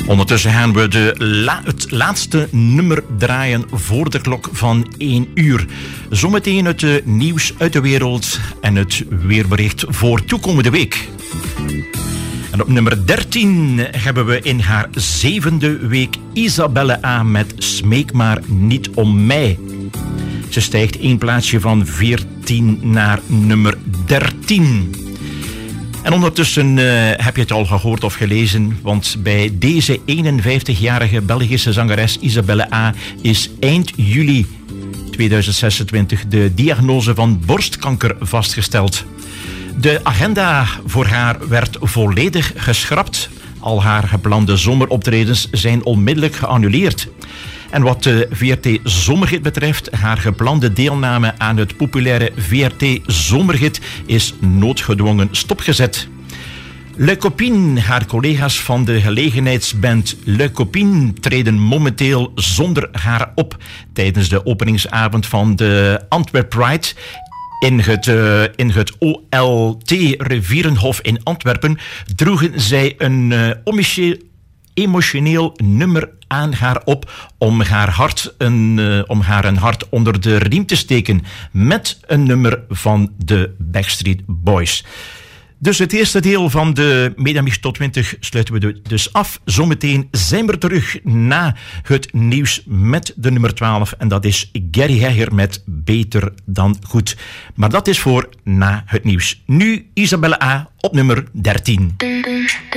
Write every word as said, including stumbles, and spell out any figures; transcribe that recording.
Ondertussen gaan we de la- het laatste nummer draaien voor de klok van één uur. Zometeen het uh, nieuws uit de wereld en het weerbericht voor toekomende week. En op nummer dertien hebben we in haar zevende week Isabelle A. met Smeek maar niet om mij. Ze stijgt één plaatsje van veertien naar nummer dertien. En ondertussen uh, heb je het al gehoord of gelezen, want bij deze eenenvijftigjarige Belgische zangeres Isabelle A. is eind juli tweeduizend zesentwintig de diagnose van borstkanker vastgesteld. De agenda voor haar werd volledig geschrapt. Al haar geplande zomeroptredens zijn onmiddellijk geannuleerd. En wat de V R T Zomerhit betreft, haar geplande deelname aan het populaire V R T Zomerhit is noodgedwongen stopgezet. Le Copine, haar collega's van de gelegenheidsband Le Copine, treden momenteel zonder haar op. Tijdens de openingsavond van de Antwerp Pride in het, uh, in het O L T Rivierenhof in Antwerpen droegen zij een uh, omische emotioneel nummer aan haar op om haar, hart een, uh, om haar een hart onder de riem te steken met een nummer van de Backstreet Boys. Dus het eerste deel van de Mediamix Top twintig sluiten we dus af. Zometeen zijn we terug na het nieuws met de nummer twaalf. En dat is Gary Hegger met Beter dan Goed. Maar dat is voor na het nieuws. Nu Isabelle A. op nummer dertien.